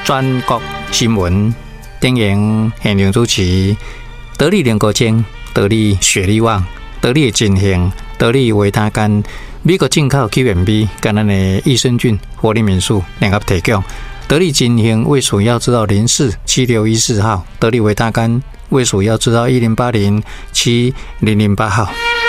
全国新闻电影现场主持，得力联国精，得力雪力旺，得力金兴，得力维他干，美国进口 QMB， 跟咱的益生菌活力民宿联合提供。得力金兴卫署要知道047614号，得力维他干卫署要知道10807008号。